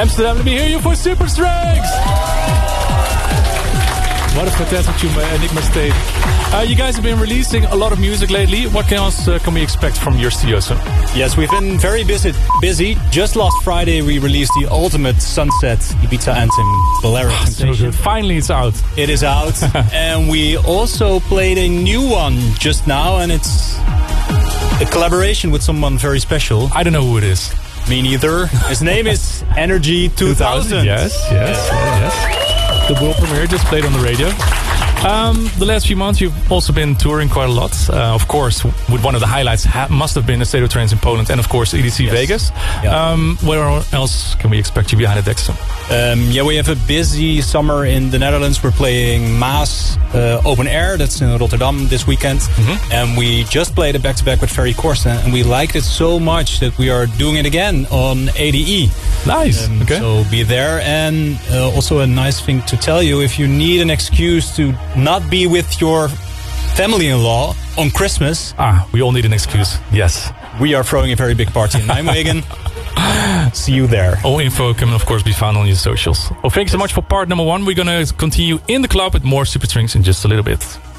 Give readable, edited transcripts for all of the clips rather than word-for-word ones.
Amsterdam, let me hear you for Super Strings! What a fantastic tune by Enigma State. You guys have been releasing a lot of music lately. What else can we expect from your studio soon? Yes, we've been very busy. Just last Friday we released the ultimate Sunset Ibiza anthem, Bolero Temptation. So good. Finally it's out. It is out. And we also played a new one just now, and it's a collaboration with someone very special. I don't know who it is. Me neither. His name is Energy 2000. Yes. The world premiere just played on the radio. The last few months you've also been touring quite a lot. Of course, with one of the highlights must have been the State of Trance in Poland and of course EDC Vegas. Yeah. Where else can we expect you behind the decks? We have a busy summer in the Netherlands. We're playing Maas Open Air, that's in Rotterdam this weekend. Mm-hmm. And we just played a back-to-back with Ferry Corsten, and we liked it so much that we are doing it again on ADE. Nice. Okay. So be there. And also a nice thing to tell you, if you need an excuse to not be with your family-in-law on Christmas. We all need an excuse. Yes. We are throwing a very big party in Nijmegen. See you there. All info can of course be found on your socials. Well, thanks so much for part number 1. We're going to continue in the club with more Super Strings in just a little bit. Stay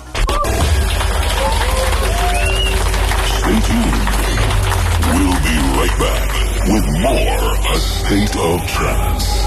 tuned. We'll be right back with more A State of Trance.